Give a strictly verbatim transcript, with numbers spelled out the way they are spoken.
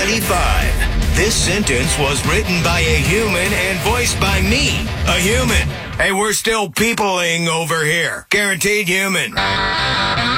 ninety-five. This sentence was written by a human and voiced by me, a human. Hey, we're still peopling over here. Guaranteed human.